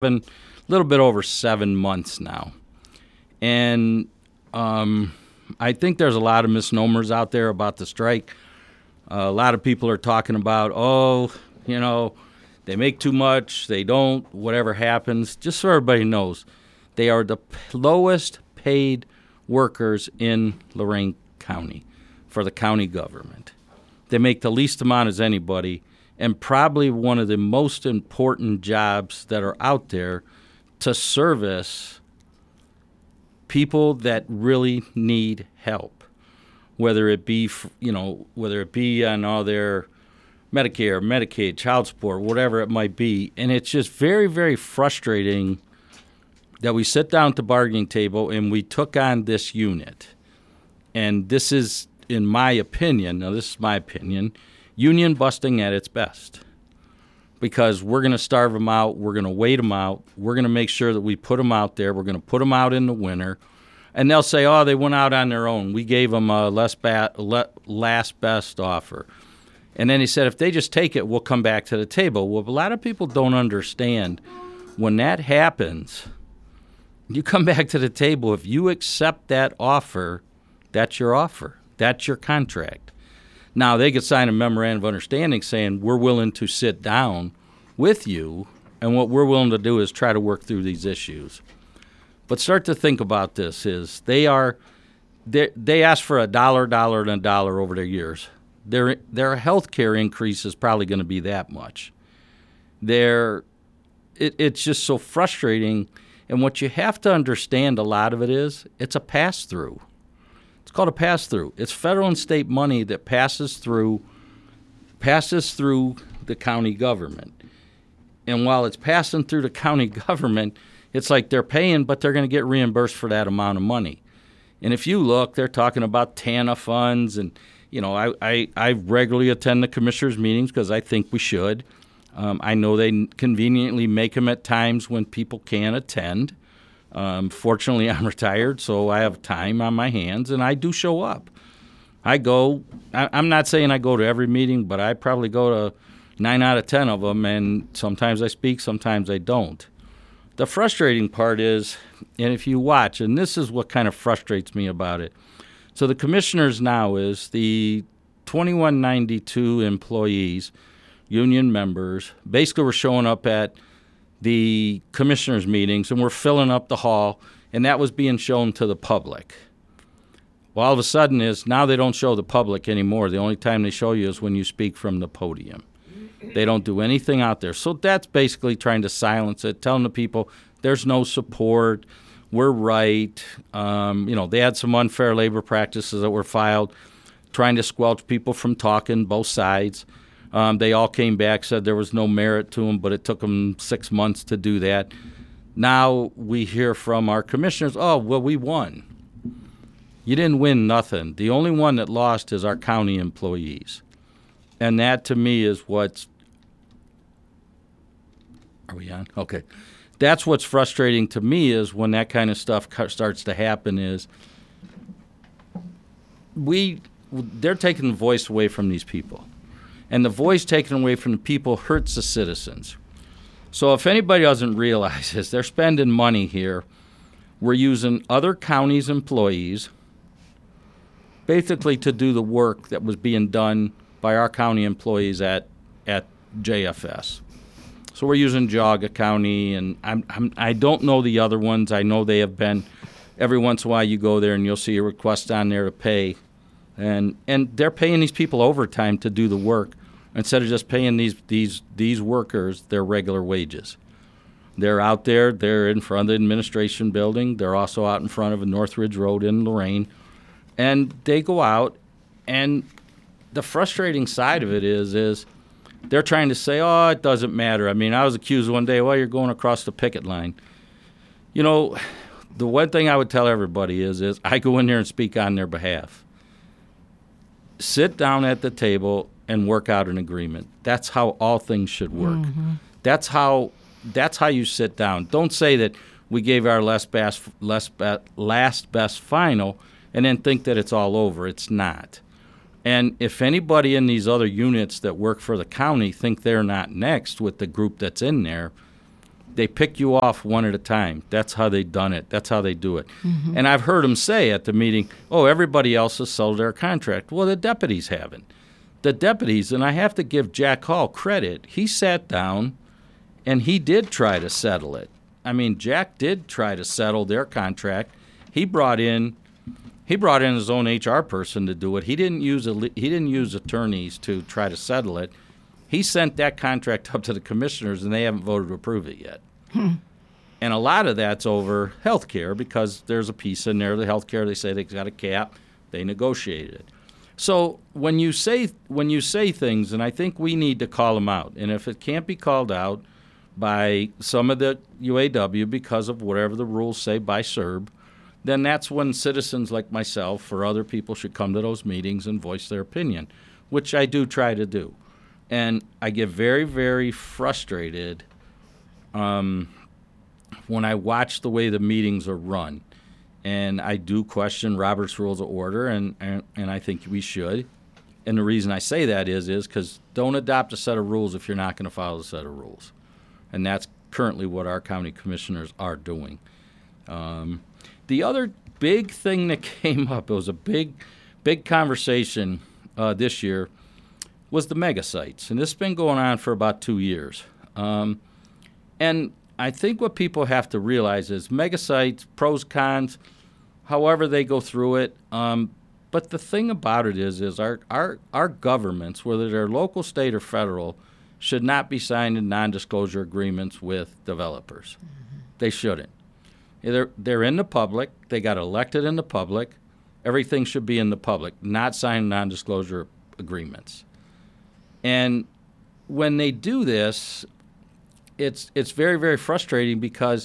a little bit over 7 months now. And I think there's a lot of misnomers out there about the strike. A lot of people are talking about, they make too much, they don't, whatever happens. Just so everybody knows, they are the lowest paid workers in Lorain County for the county government. They make the least amount as anybody, and probably one of the most important jobs that are out there to service people that really need help, whether it be on all their Medicare, Medicaid, child support, whatever it might be. And it's just very, very frustrating that we sit down at the bargaining table and we took on this unit. And this is, in my opinion, union busting at its best. Because we're going to starve them out, we're going to wait them out, we're going to make sure that we put them out there, we're going to put them out in the winter, and they'll say, they went out on their own. We gave them a last best offer. And then he said, if they just take it, we'll come back to the table. Well, a lot of people don't understand when that happens, you come back to the table. If you accept that offer, that's your offer. That's your contract. Now, they could sign a memorandum of understanding saying we're willing to sit down with you, and what we're willing to do is try to work through these issues. But start to think about this is they ask for $1, $1, and $1 over their years. Their health care increase is probably going to be that much. It's just so frustrating. And what you have to understand, a lot of it is, it's a pass-through. It's called a pass-through. It's federal and state money that passes through the county government. And while it's passing through the county government, it's like they're paying, but they're going to get reimbursed for that amount of money. And if you look, they're talking about TANF funds. And, I regularly attend the commissioners' meetings because I think we should. I know they conveniently make them at times when people can't attend. Fortunately, I'm retired, so I have time on my hands, and I do show up. I go. I'm not saying I go to every meeting, but I probably go to 9 out of 10 of them, and sometimes I speak, sometimes I don't. The frustrating part is, and if you watch, and this is what kind of frustrates me about it, so the commissioners now is the 2192 employees, union members, basically we're showing up at the commissioners' meetings, and we're filling up the hall, and that was being shown to the public. Well, all of a sudden is now they don't show the public anymore. The only time they show you is when you speak from the podium. They don't do anything out there. So that's basically trying to silence it, telling the people there's no support, we're right. They had some unfair labor practices that were filed, trying to squelch people from talking, both sides. They all came back, said there was no merit to them, but it took them 6 months to do that. Now we hear from our commissioners, we won. You didn't win nothing. The only one that lost is our county employees. And that, to me, is what's... Are we on? Okay. That's what's frustrating to me is when that kind of stuff starts to happen is they're taking the voice away from these people. And the voice taken away from the people hurts the citizens. So if anybody doesn't realize this, they're spending money here. We're using other counties' employees basically to do the work that was being done by our county employees at JFS. So we're using Geauga County, and I don't know the other ones. I know they have been. Every once in a while you go there and you'll see a request on there to pay. And they're paying these people overtime to do the work instead of just paying these workers their regular wages. They're out there. They're in front of the administration building. They're also out in front of a Northridge Road in Lorain. And they go out, and the frustrating side of it is they're trying to say, it doesn't matter. I mean, I was accused one day, you're going across the picket line. The one thing I would tell everybody is I go in there and speak on their behalf. Sit down at the table and work out an agreement. That's how all things should work. Mm-hmm. That's how you sit down. Don't say that we gave our last best final and then think that it's all over. It's not. And if anybody in these other units that work for the county think they're not next with the group that's in there, They pick you off one at a time. That's how they done it. That's how they do it. Mm-hmm. And I've heard them say at the meeting, oh, everybody else has sold their contract. Well, the deputies haven't. The deputies, and I have to give Jack Hall credit, he sat down and he did try to settle it. I mean, Jack did try to settle their contract. He brought in his own HR person to do it. He didn't use attorneys to try to settle it. He sent that contract up to the commissioners, and they haven't voted to approve it yet. And a lot of that's over health care because there's a piece in there, the health care, they say they've got a cap. They negotiated it. So when you say things, and I think we need to call them out, and if it can't be called out by some of the UAW because of whatever the rules say by CERB, then that's when citizens like myself or other people should come to those meetings and voice their opinion, which I do try to do. And I get very, very frustrated when I watch the way the meetings are run. And I do question Robert's Rules of Order, and I think we should. And the reason I say that is because don't adopt a set of rules if you're not going to follow the set of rules. And that's currently what our county commissioners are doing. The other big thing that came up, it was a big conversation this year, was the mega sites. And this has been going on for about 2 years. And I think what people have to realize is mega sites, pros, cons, however they go through it. But the thing about it is our governments, whether they're local, state, or federal, should not be signing non-disclosure agreements with developers. Mm-hmm. They shouldn't. They're in the public. They got elected in the public. Everything should be in the public, not signing non-disclosure agreements. And when they do this, it's very, very frustrating because,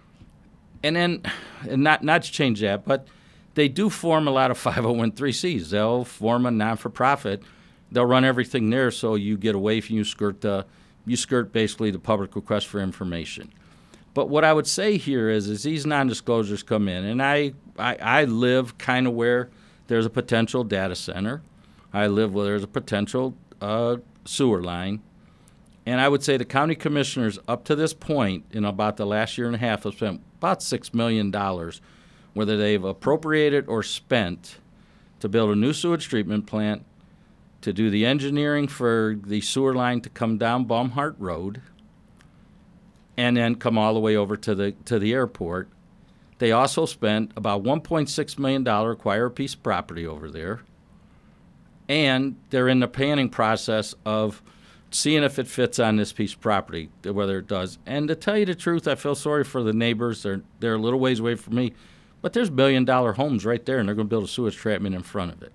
and not to change that, but they do form a lot of 501(c)(3)s. They'll form a non-for-profit. They'll run everything there, so you get away from you skirt basically the public request for information. But what I would say here is these non-disclosures come in, and I live kind of where there's a potential data center. I live where there's a potential sewer line. And I would say the county commissioners up to this point, in about the last year and a half, have spent about $6 million, whether they've appropriated or spent, to build a new sewage treatment plant, to do the engineering for the sewer line to come down Baumhart Road, and then come all the way over to the airport. They also spent about $1.6 million to acquire a piece of property over there. And they're in the planning process of seeing if it fits on this piece of property, whether it does. And to tell you the truth, I feel sorry for the neighbors. They're a little ways away from me. But there's $1 billion homes right there, and they're going to build a sewage treatment in front of it.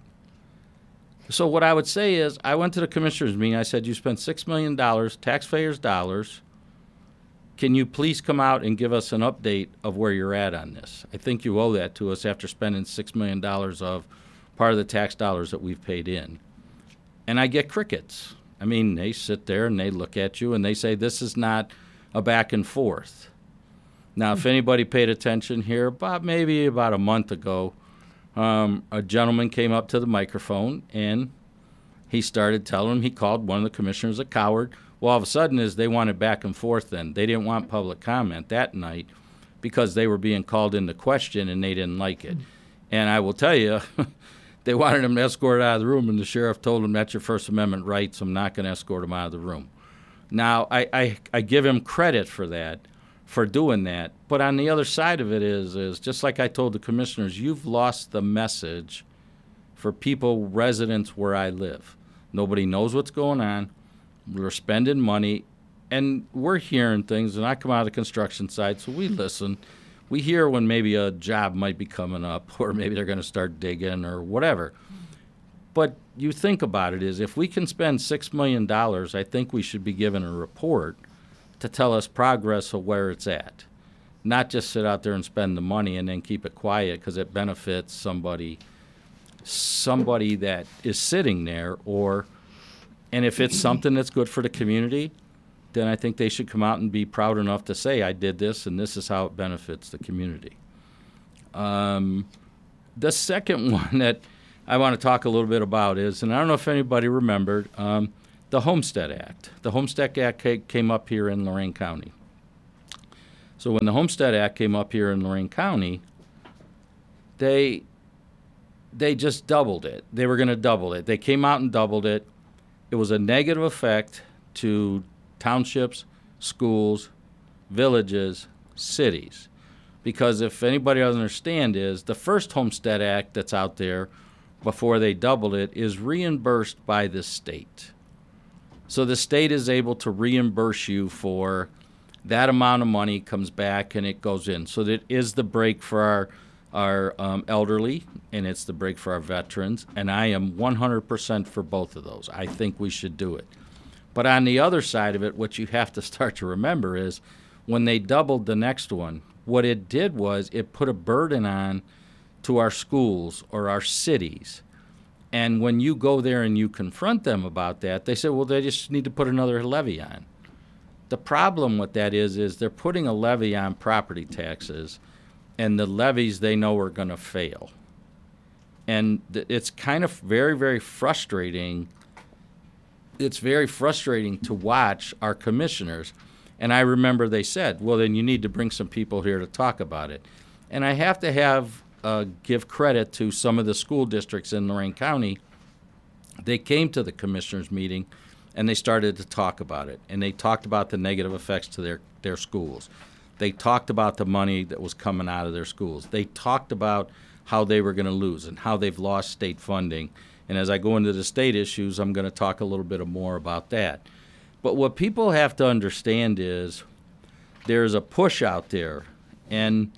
So what I would say is I went to the commissioners' meeting. I said, you spent $6 million, taxpayers' dollars. Can you please come out and give us an update of where you're at on this? I think you owe that to us after spending $6 million of part of the tax dollars that we've paid in. And I get crickets. I mean, they sit there and they look at you and they say, this is not a back and forth. Now, if anybody paid attention here, maybe about a month ago, a gentleman came up to the microphone and he started telling him he called one of the commissioners a coward. Well, all of a sudden, they wanted back and forth then. They didn't want public comment that night because they were being called into question and they didn't like it. And I will tell you, they wanted him escorted out of the room, and the sheriff told him, that's your First Amendment rights. I'm not going to escort him out of the room. Now, I give him credit for that, for doing that. But on the other side of it is just like I told the commissioners, you've lost the message for people, residents where I live. Nobody knows what's going on. We're spending money, and we're hearing things. And I come out of the construction site, so we listen. We hear when maybe a job might be coming up, or maybe they're going to start digging or whatever. But you think about it is if we can spend $6 million, I think we should be given a report to tell us progress of where it's at. Not just sit out there and spend the money and then keep it quiet because it benefits somebody that is sitting there, and if it's something that's good for the community, then I think they should come out and be proud enough to say, I did this, and this is how it benefits the community. The second one that I want to talk a little bit about is, and I don't know if anybody remembered, the Homestead Act. The Homestead Act came up here in Lorain County. So when the Homestead Act came up here in Lorraine County, they just doubled it. They were going to double it. They came out and doubled it. It was a negative effect to townships, schools, villages, cities. Because if anybody doesn't understand is the first Homestead Act that's out there before they doubled it is reimbursed by the state. So the state is able to reimburse you for that amount of money comes back and it goes in. So that is the break for our elderly, and it's the break for our veterans. And I am 100% for both of those. I think we should do it. But on the other side of it, what you have to start to remember is when they doubled the next one, what it did was it put a burden on to our schools or our cities. And when you go there and you confront them about that, they say, well, they just need to put another levy on. The problem with that is they're putting a levy on property taxes, and the levies they know are going to fail. And it's kind of very, very frustrating. It's very frustrating to watch our commissioners. And I remember they said, well, then you need to bring some people here to talk about it. And I have to give credit to some of the school districts in Lorraine County. They came to the commissioners meeting and they started to talk about it. And they talked about the negative effects to their schools. They talked about the money that was coming out of their schools. They talked about how they were going to lose and how they've lost state funding. And as I go into the state issues, I'm going to talk a little bit more about that. But what people have to understand is there's a push out there, and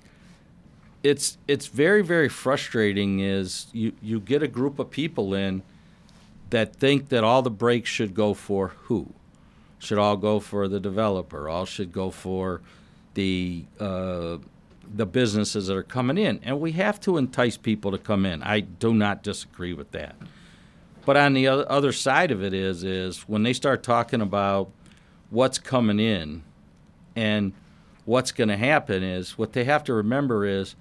it's very, very frustrating is you get a group of people in that think that all the breaks should go for who? Should all go for the developer. All should go for the businesses that are coming in. And we have to entice people to come in. I do not disagree with that. But on the other side of it is when they start talking about what's coming in and what's going to happen is what they have to remember is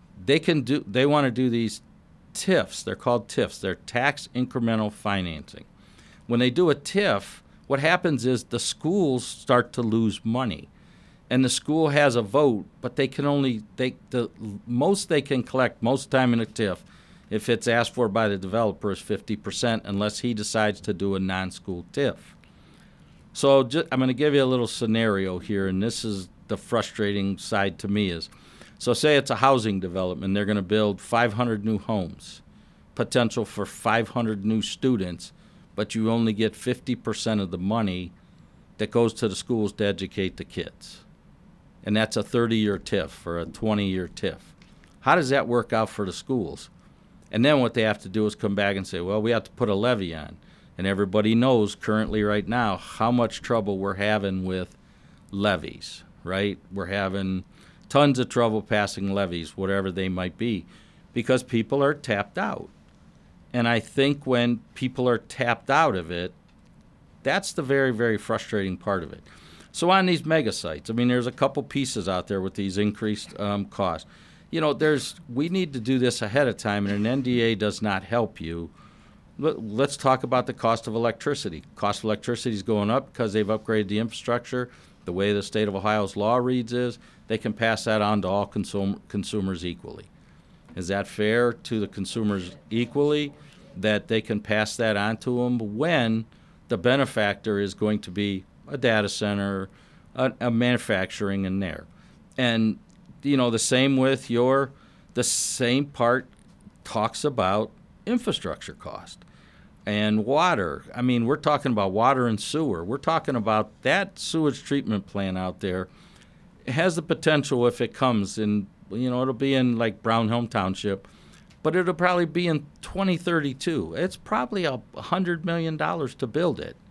they want to do these TIFs. They're called TIFs. They're tax incremental financing. When they do a TIF, what happens is the schools start to lose money. And the school has a vote, but they can only the most they can collect most time in a TIF, if it's asked for by the developer, is 50%, unless he decides to do a non-school TIF. So I'm going to give you a little scenario here, and this is the frustrating side to me is, so say it's a housing development. They're going to build 500 new homes, potential for 500 new students, but you only get 50% of the money that goes to the schools to educate the kids. And that's a 30-year TIF or a 20-year TIF. How does that work out for the schools? And then what they have to do is come back and say, well, we have to put a levy on. And everybody knows currently right now how much trouble we're having with levies, right? We're having tons of trouble passing levies, whatever they might be, because people are tapped out. And I think when people are tapped out of it, that's the very, very frustrating part of it. So on these mega sites, I mean, there's a couple pieces out there with these increased costs. You know, we need to do this ahead of time, and an NDA does not help you. Let's talk about the cost of electricity. Cost of electricity is going up because they've upgraded the infrastructure. The way the state of Ohio's law reads is they can pass that on to all consumers equally. Is that fair to the consumers equally, that they can pass that on to them when the benefactor is going to be a data center, a manufacturing in there? And you know, the same with the same part talks about infrastructure cost and water. I mean, we're talking about water and sewer. We're talking about that sewage treatment plant out there. It has the potential, if it comes in, you know, it'll be in like Brownhelm Township, but it'll probably be in 2032. It's probably $100 million to build it.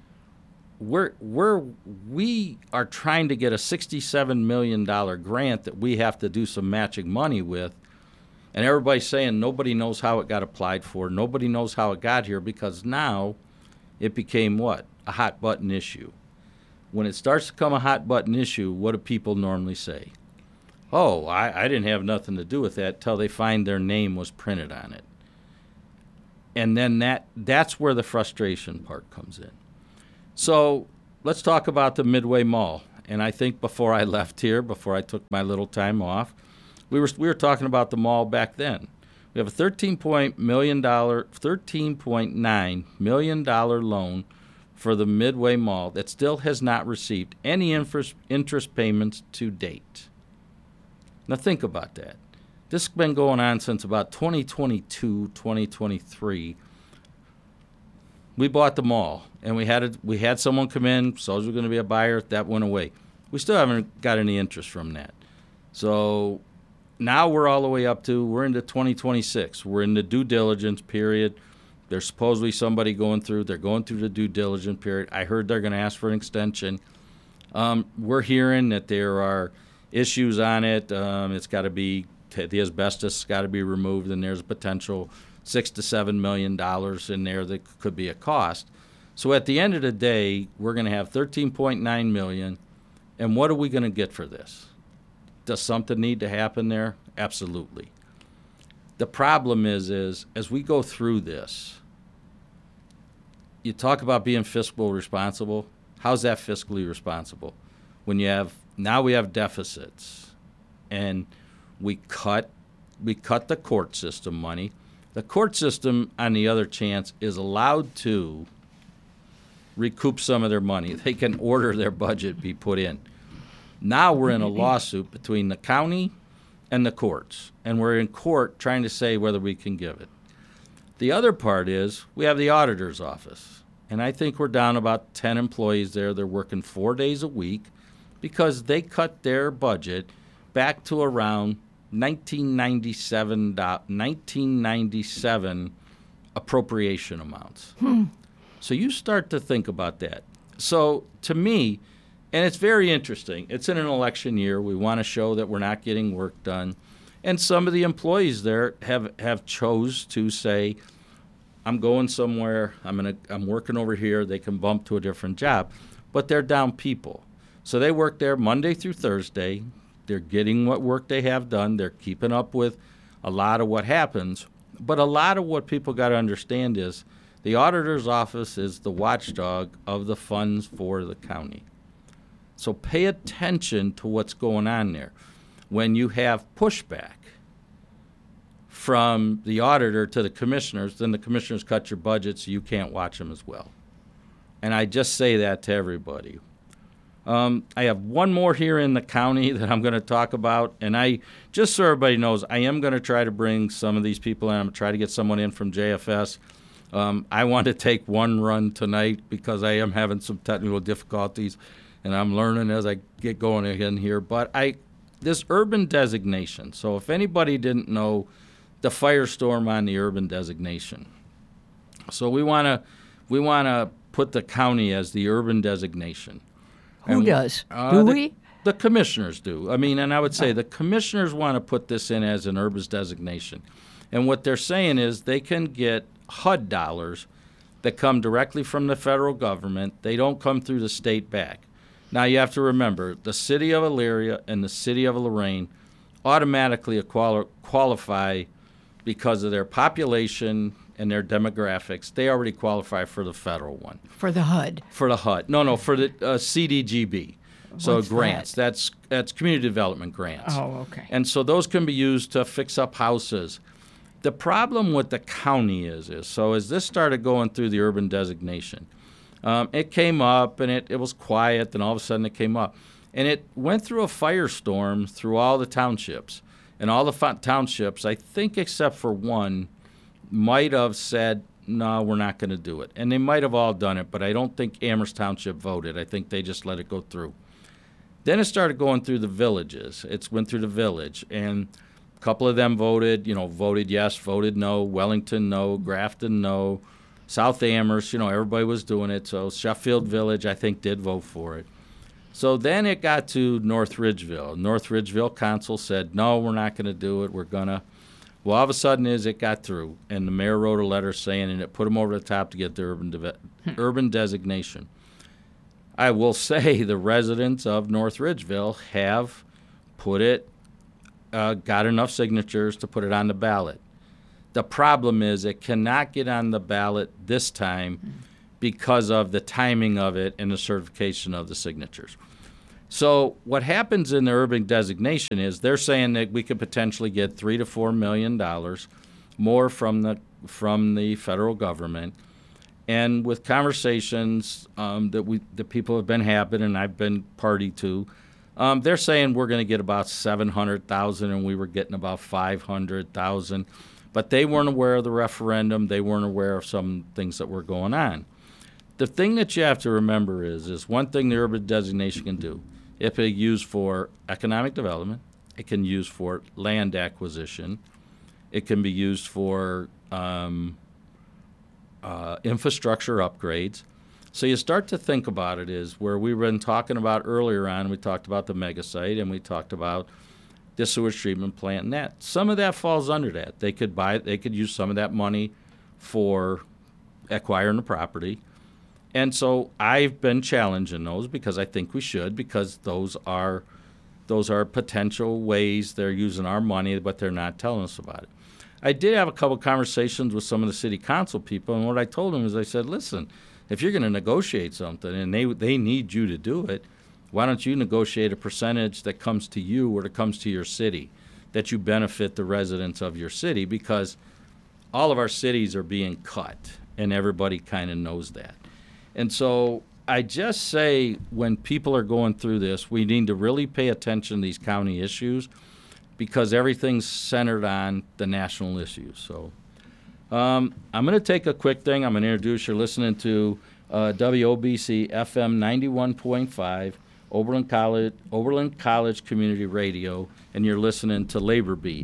We are trying to get a $67 million grant that we have to do some matching money with, and everybody's saying nobody knows how it got applied for. Nobody knows how it got here because now it became what? A hot button issue. When it starts to become a hot button issue, what do people normally say? Oh, I didn't have nothing to do with that till they find their name was printed on it. And then that's where the frustration part comes in. So let's talk about the Midway Mall And I think before I left here, before I took my little time off, we were talking about the mall back then. We have a $13.9 million loan for the Midway Mall that still has not received any interest payments to date. Now think about that. This has been going on since about 2022, 2023. We bought the mall, and we had someone come in, so was going to be a buyer. That went away. We still haven't got any interest from that. So now we're all the way we're into 2026. We're in the due diligence period. There's supposedly somebody they're going through the due diligence period. I heard they're going to ask for an extension. We're hearing that there are issues on it. It's got to be, the asbestos has got to be removed, and there's a potential $6 to $7 million in there that could be a cost. So at the end of the day, we're going to have $13.9 million, and what are we going to get for this? Does something need to happen there? Absolutely. The problem is as we go through this, you talk about being fiscally responsible. How's that fiscally responsible? When we have deficits, and we cut the court system money. The court system, on the other chance, is allowed to recoup some of their money. They can order their budget be put in. Now we're in a lawsuit between the county and the courts, and we're in court trying to say whether we can give it. The other part is we have the auditor's office, and I think we're down about 10 employees there. They're working 4 days a week because they cut their budget back to around 1997 appropriation amounts. So you start to think about that. So to me, and it's very interesting, it's in an election year. We want to show that we're not getting work done. And some of the employees there have chose to say, I'm going somewhere, I'm working over here, they can bump to a different job. But they're down people. So they work there Monday through Thursday. They're getting what work they have done. They're keeping up with a lot of what happens. But a lot of what people got to understand is the auditor's office is the watchdog of the funds for the county. So pay attention to what's going on there. When you have pushback from the auditor to the commissioners, then the commissioners cut your budget so you can't watch them as well. And I just say that to everybody. I have one more here in the county that I'm going to talk about, and just so everybody knows, I am going to try to bring some of these people in. I'm going to try to get someone in from JFS. I want to take one run tonight because I am having some technical difficulties, and I'm learning as I get going again here. But this urban designation, so if anybody didn't know, the firestorm on the urban designation. So we want to put the county as the urban designation. Who does? Do we? The commissioners do. I mean, and I would say the commissioners want to put this in as an urban designation. And what they're saying is they can get HUD dollars that come directly from the federal government. They don't come through the state back. Now, you have to remember, the city of Elyria and the city of Lorraine automatically qualify because of their population and their demographics. They already qualify for the federal one. For the HUD? For the HUD. No, for the CDGB. So What's grants. that? That's community development grants. Oh, okay. And so those can be used to fix up houses. The problem with the county is so as this started going through the urban designation, it came up and it was quiet, and all of a sudden it came up. And it went through a firestorm through all the townships. And all the townships, I think except for one, might have said, no, we're not going to do it. And they might have all done it, but I don't think Amherst Township voted. I think they just let it go through. Then it started going through the villages. It went through the village, and a couple of them voted yes, voted no. Wellington, no. Grafton, no. South Amherst, everybody was doing it. So Sheffield Village, I think, did vote for it. So then it got to North Ridgeville. North Ridgeville Council said, no, we're not going to do it. Well, all of a sudden it got through, and the mayor wrote a letter saying, and it put them over the top to get the urban designation. I will say the residents of North Ridgeville have got enough signatures to put it on the ballot. The problem is it cannot get on the ballot this time because of the timing of it and the certification of the signatures. So what happens in the urban designation is they're saying that we could potentially get $3 to $4 million more from the federal government. And with conversations that people have been having and I've been party to, they're saying we're going to get about 700,000 and we were getting about 500,000. But they weren't aware of the referendum. They weren't aware of some things that were going on. The thing that you have to remember is one thing the urban designation can do. It can be used for economic development. It can be used for land acquisition. It can be used for infrastructure upgrades. So you start to think about it is where we've been talking about earlier on. We talked about the mega site and we talked about the sewage treatment plant and that. Some of that falls under that. They could use some of that money for acquiring the property. And so I've been challenging those because I think we should, because those are potential ways they're using our money, but they're not telling us about it. I did have a couple of conversations with some of the city council people, and what I told them is I said, listen, if you're going to negotiate something and they need you to do it, why don't you negotiate a percentage that comes to you or that comes to your city, that you benefit the residents of your city, because all of our cities are being cut, and everybody kind of knows that. And so I just say when people are going through this, we need to really pay attention to these county issues because everything's centered on the national issues. So I'm going to take a quick thing. I'm going to introduce you're listening to WOBC FM 91.5, Oberlin College Community Radio, and you're listening to Labor Beat.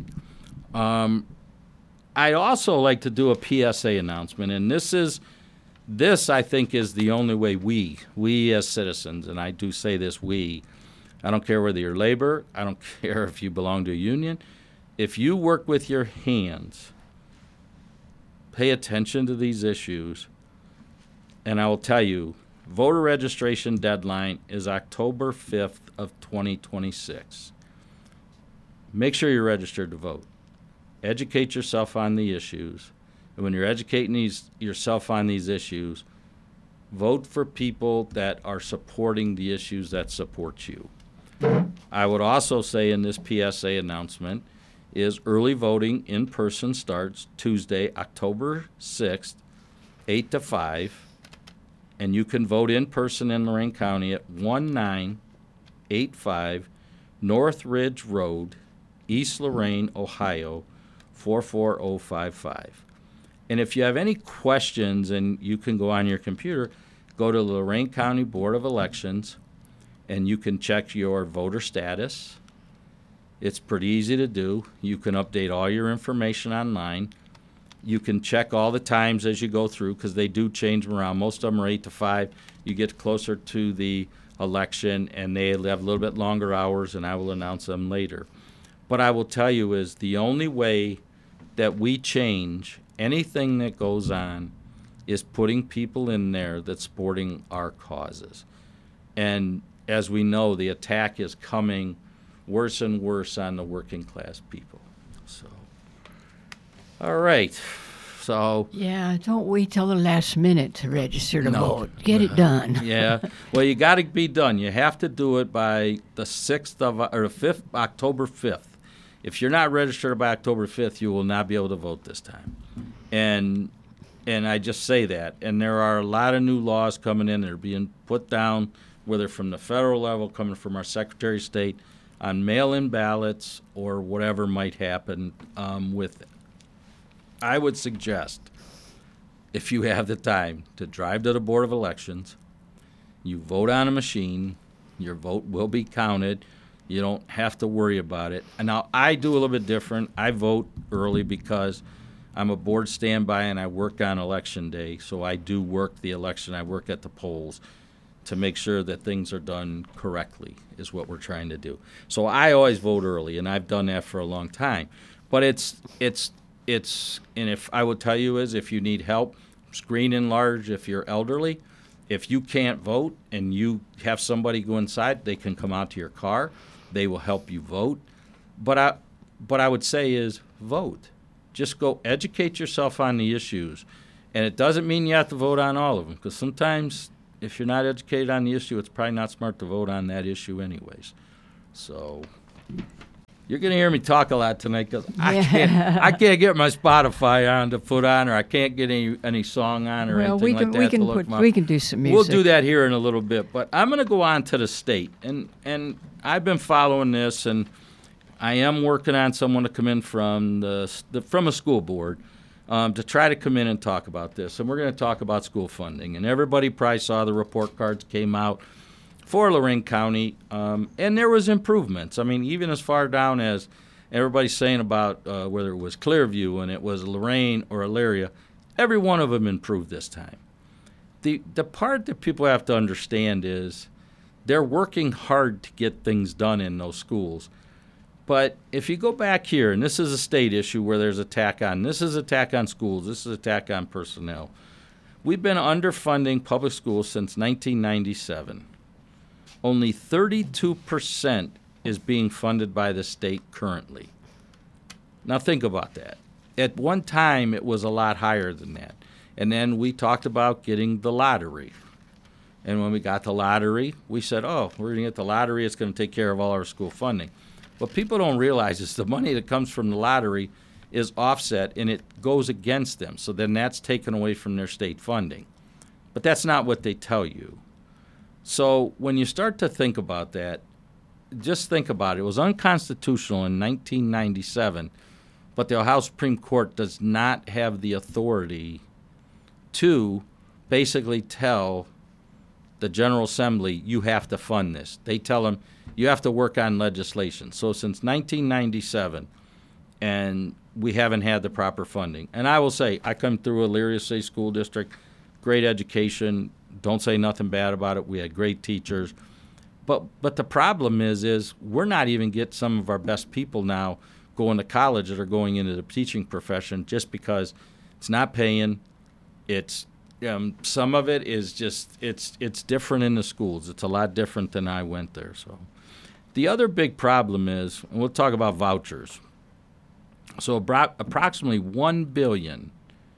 I'd also like to do a PSA announcement, and this, I think, is the only way we as citizens, and I do say this, I don't care whether you're labor, I don't care if you belong to a union, if you work with your hands, pay attention to these issues, and I will tell you, voter registration deadline is October 5th of 2026. Make sure you're registered to vote. Educate yourself on the issues. And when you're educating yourself on these issues, vote for people that are supporting the issues that support you. I would also say in this PSA announcement is early voting in person starts Tuesday, October 6th, 8 to 5. And you can vote in person in Lorraine County at 1985 North Ridge Road, East Lorraine, Ohio, 44055. And if you have any questions, and you can go on your computer, go to the Lorraine County Board of Elections, and you can check your voter status. It's pretty easy to do. You can update all your information online. You can check all the times as you go through, because they do change them around. Most of them are 8 to 5. You get closer to the election, and they have a little bit longer hours, and I will announce them later. But I will tell you is the only way that we change anything that goes on is putting people in there that's supporting our causes. And as we know, the attack is coming worse and worse on the working class people. So, all right. So yeah, don't wait till the last minute to register to vote. Get it done. Yeah. Well, you got to be done. You have to do it by the 5th, October 5th. If you're not registered by October 5th, you will not be able to vote this time. And I just say that. And there are a lot of new laws coming in that are being put down, whether from the federal level, coming from our Secretary of State, on mail-in ballots or whatever might happen with it. I would suggest, if you have the time, to drive to the Board of Elections. You vote on a machine. Your vote will be counted. You don't have to worry about it. And now I do a little bit different. I vote early because I'm a board standby and I work on election day. So I do work the election. I work at the polls to make sure that things are done correctly is what we're trying to do. So I always vote early, and I've done that for a long time. But it's and if I would tell you is if you need help, screen in large if you're elderly. If you can't vote and you have somebody go inside, they can come out to your car. They will help you vote. But I would say is vote. Just go educate yourself on the issues. And it doesn't mean you have to vote on all of them, because sometimes if you're not educated on the issue, it's probably not smart to vote on that issue anyways. So you're going to hear me talk a lot tonight because I can't get my Spotify on to put on, or I can't get any song on or anything like that. We can do some music. We'll do that here in a little bit, but I'm going to go on to the state, and I've been following this, and I am working on someone to come in from from a school board to try to come in and talk about this, and we're going to talk about school funding. And everybody probably saw the report cards came out for Lorain County, and there was improvements. I mean, even as far down as everybody's saying about whether it was Clearview and it was Lorain or Elyria, every one of them improved this time. The part that people have to understand is they're working hard to get things done in those schools. But if you go back here, and this is a state issue where there's attack on, this is attack on schools, this is attack on personnel. We've been underfunding public schools since 1997. Only 32% is being funded by the state currently. Now think about that. At one time, it was a lot higher than that. And then we talked about getting the lottery. And when we got the lottery, we said, oh, we're going to get the lottery. It's going to take care of all our school funding. What people don't realize is the money that comes from the lottery is offset, and it goes against them. So then that's taken away from their state funding. But that's not what they tell you. So when you start to think about that, just think about it. It was unconstitutional in 1997, but the Ohio Supreme Court does not have the authority to basically tell the General Assembly, you have to fund this. They tell them, you have to work on legislation. So since 1997, and we haven't had the proper funding. And I will say, I come through Elyria State School District, great education, don't say nothing bad about it. We had great teachers. But the problem is we're not even getting some of our best people now going to college that are going into the teaching profession just because it's not paying. It's some of it is just it's different in the schools. It's a lot different than I went there. So the other big problem is, and we'll talk about vouchers. So approximately $1 billion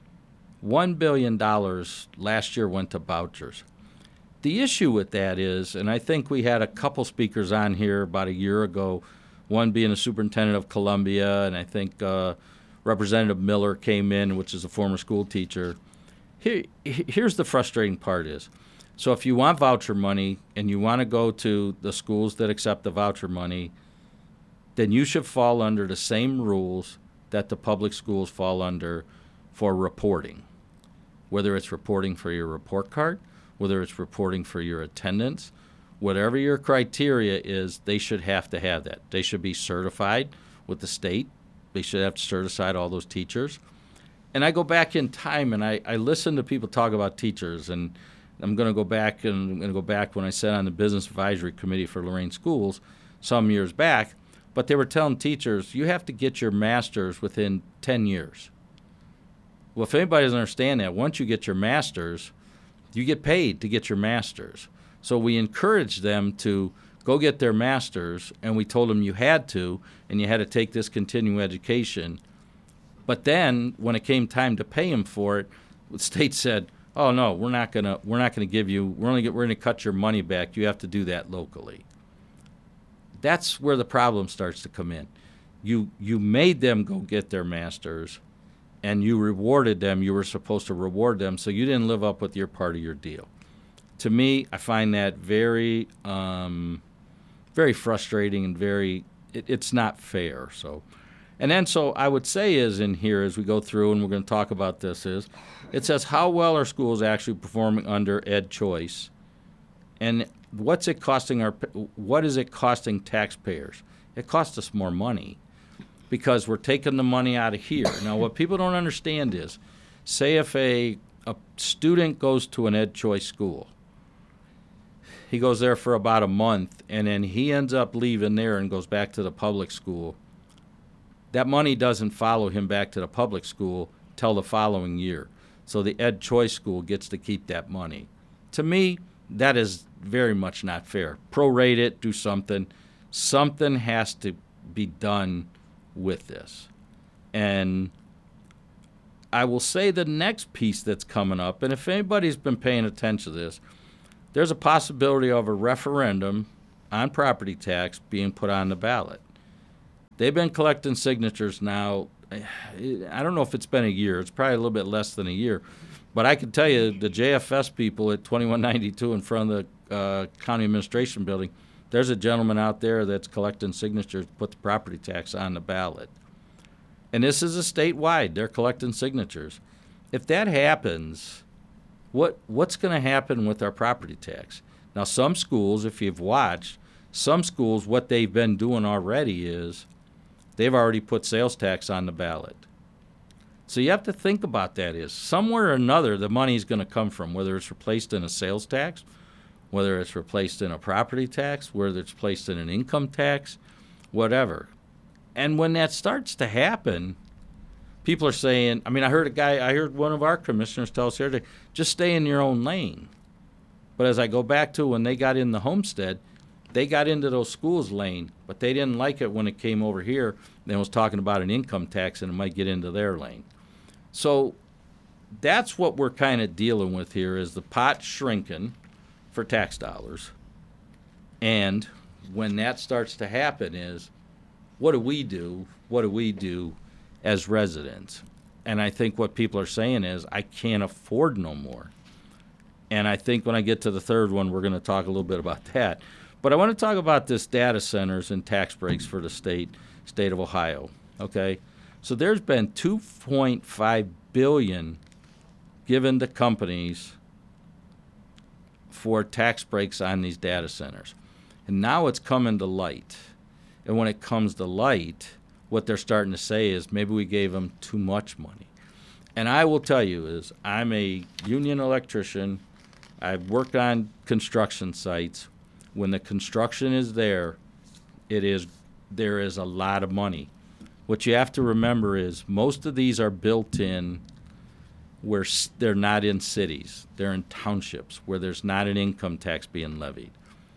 last year went to vouchers. The issue with that is, and I think we had a couple speakers on here about a year ago, one being the superintendent of Columbia, and I think Representative Miller came in, which is a former school teacher. Here's the frustrating part is, so if you want voucher money and you want to go to the schools that accept the voucher money, then you should fall under the same rules that the public schools fall under for reporting, whether it's reporting for your report card, whether it's reporting for your attendance, whatever your criteria is, they should have to have that. They should be certified with the state. They should have to certify all those teachers. And I go back in time and I listen to people talk about teachers, and I'm going to go back when I sat on the Business Advisory Committee for Lorain Schools some years back, but they were telling teachers, you have to get your master's within 10 years. Well, if anybody doesn't understand that, once you get your master's, you get paid to get your master's. So we encouraged them to go get their master's, and we told them you had to, and you had to take this continuing education. But then when it came time to pay them for it, the state said, "Oh no, we're not gonna give you. We're gonna cut your money back. You have to do that locally." That's where the problem starts to come in. You made them go get their master's, and you rewarded them. You were supposed to reward them, so you didn't live up with your part of your deal. To me, I find that very, very frustrating and it's not fair. So I would say is in here as we go through, and we're going to talk about this, is it says how well are schools actually performing under Ed Choice, and what is it costing taxpayers? It costs us more money because we're taking the money out of here. Now, what people don't understand is, say if a student goes to an Ed Choice school, he goes there for about a month, and then he ends up leaving there and goes back to the public school. That money doesn't follow him back to the public school till the following year. So the Ed Choice school gets to keep that money. To me, that is very much not fair. Prorate it, do something. Something has to be done with this. And I will say the next piece that's coming up, and if anybody's been paying attention to this, there's a possibility of a referendum on property tax being put on the ballot. They've been collecting signatures now. I don't know if it's been a year. It's probably a little bit less than a year. But I can tell you, the JFS people at 2192 in front of the county administration building, there's a gentleman out there that's collecting signatures to put the property tax on the ballot. And this is a statewide. They're collecting signatures. If that happens, what's going to happen with our property tax? Now, some schools, if you've watched, some schools, what they've been doing already is they've already put sales tax on the ballot. So you have to think about that is somewhere or another the money is going to come from, whether it's replaced in a sales tax, whether it's replaced in a property tax, whether it's placed in an income tax, whatever. And when that starts to happen, people are saying, I heard one of our commissioners tell us here today, just stay in your own lane. But as I go back to when they got in the homestead, they got into those schools' lane, but they didn't like it when it came over here and was talking about an income tax and it might get into their lane. So that's what we're kind of dealing with here is the pot shrinking for tax dollars. And when that starts to happen is, what do we do? What do we do as residents? And I think what people are saying is, I can't afford no more. And I think when I get to the third one, we're going to talk a little bit about that. But I want to talk about this data centers and tax breaks for the state of Ohio. Okay, so there's been $2.5 billion given to companies for tax breaks on these data centers, and now it's coming to light. And when it comes to light, what they're starting to say is maybe we gave them too much money. And I will tell you is I'm a union electrician. I've worked on construction sites. When the construction is there, there is a lot of money. What you have to remember is most of these are built in where they're not in cities. They're in townships where there's not an income tax being levied.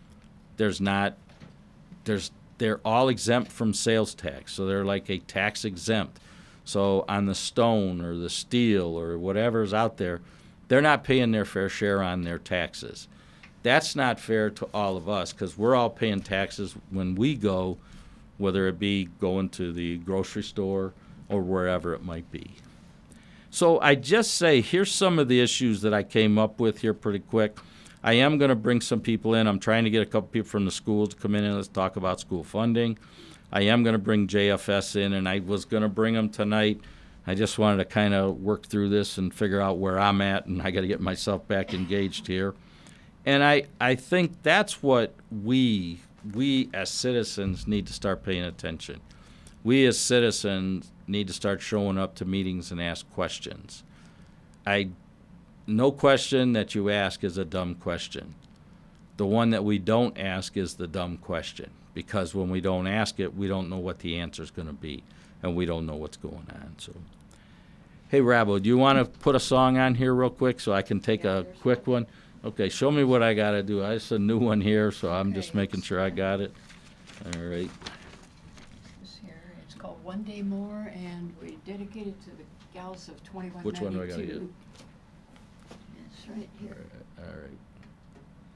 They're all exempt from sales tax, so they're like a tax exempt. So on the stone or the steel or whatever's out there, they're not paying their fair share on their taxes. That's not fair to all of us because we're all paying taxes when we go, whether it be going to the grocery store or wherever it might be. So I just say, here's some of the issues that I came up with here pretty quick. I am going to bring some people in. I'm trying to get a couple people from the schools to come in and let's talk about school funding. I am going to bring JFS in, and I was going to bring them tonight. I just wanted to kind of work through this and figure out where I'm at, and I got to get myself back engaged here. And I think that's what we as citizens need to start paying attention. We as citizens need to start showing up to meetings and ask questions. No question that you ask is a dumb question. The one that we don't ask is the dumb question, because when we don't ask it, we don't know what the answer is going to be, and we don't know what's going on. So, hey, Rabo, do you want to put a song on here real quick so I can take a quick one? Okay, show me what I got to do. It's a new one here, so I'm just making sure I got it. All right. This here, it's called One Day More, and we dedicate it to the gals of 2192. Which one do I got to get? It's right here. All right.